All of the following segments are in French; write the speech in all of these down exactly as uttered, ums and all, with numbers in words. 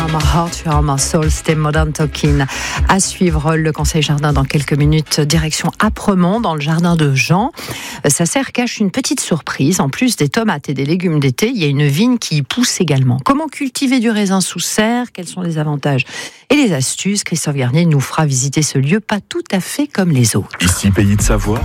My Heart, You Are My Soul, c'était Modern Talking. À suivre le conseil jardin dans quelques minutes, direction Apremont, dans le jardin de Jean. Sa serre cache une petite surprise. En plus des tomates et des légumes d'été, il y a une vigne qui y pousse également. Comment cultiver du raisin sous serre? Quels sont les avantages et les astuces? Christophe Garnier nous fera visiter ce lieu pas tout à fait comme les autres. Ici, Pays de Savoie,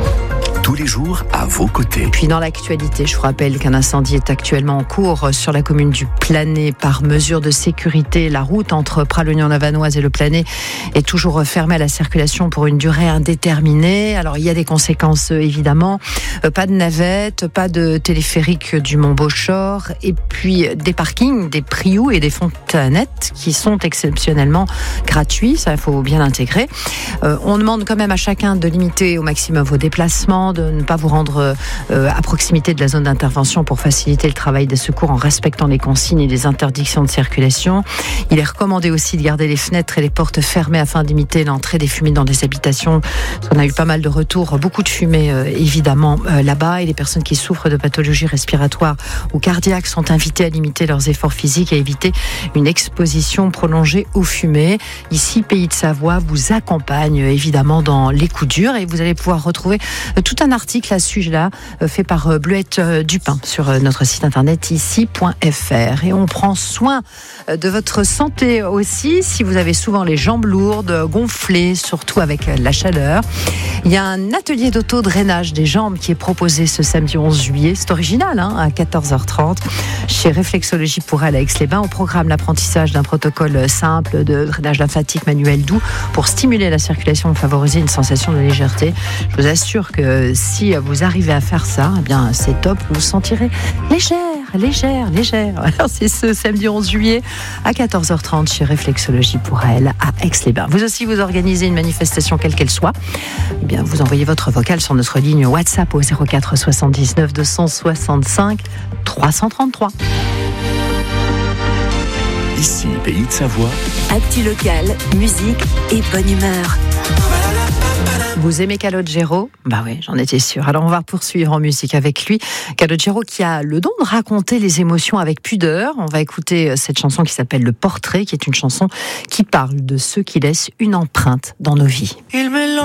tous les jours à vos côtés. Puis dans l'actualité, je vous rappelle qu'un incendie est actuellement en cours sur la commune du Planay. Par mesure de sécurité, la route entre Pralognan-Lavanoise et le Planay est toujours fermée à la circulation pour une durée indéterminée. Alors il y a des conséquences évidemment, pas de navette, pas de téléphérique du Mont-Beauchor, et puis des parkings, des prioux et des fontanettes qui sont exceptionnellement gratuits, ça il faut bien l'intégrer. Euh, on demande quand même à chacun de limiter au maximum vos déplacements, de ne pas vous rendre euh, à proximité de la zone d'intervention pour faciliter le travail des secours en respectant les consignes et les interdictions de circulation. Il est recommandé aussi de garder les fenêtres et les portes fermées afin d'imiter l'entrée des fumées dans les habitations. On a eu pas mal de retours, beaucoup de fumée euh, évidemment euh, là-bas, et les personnes qui souffrent de pathologies respiratoires ou cardiaques sont invitées à limiter leurs efforts physiques et à éviter une exposition prolongée aux fumées. Ici, Pays de Savoie vous accompagne évidemment dans les coups durs, et vous allez pouvoir retrouver euh, tout un article à ce sujet-là fait par Bleuette Dupin sur notre site internet ici point f r. Et on prend soin de votre santé aussi si vous avez souvent les jambes lourdes, gonflées, surtout avec la chaleur. Il y a un atelier d'auto-drainage des jambes qui est proposé ce samedi onze juillet. C'est original, hein, à quatorze heures trente chez Réflexologie pour elle à Aix-les-Bains. On programme l'apprentissage d'un protocole simple de drainage lymphatique manuel doux pour stimuler la circulation et favoriser une sensation de légèreté. Je vous assure que si vous arrivez à faire ça, eh bien c'est top, vous vous sentirez légère, légère, légère. Alors c'est ce samedi onze juillet à quatorze heures trente chez Réflexologie pour elle à Aix-les-Bains. Vous aussi, vous organisez une manifestation quelle qu'elle soit, eh bien vous envoyez votre vocal sur notre ligne WhatsApp au zéro quatre soixante-dix-neuf deux cent soixante-cinq trois cent trente-trois. Ici, Pays de Savoie. Actu local, musique et bonne humeur. Vous aimez Calogero? Bah oui, j'en étais sûre. Alors on va poursuivre en musique avec lui. Calogero qui a le don de raconter les émotions avec pudeur. On va écouter cette chanson qui s'appelle Le Portrait, qui est une chanson qui parle de ceux qui laissent une empreinte dans nos vies. Il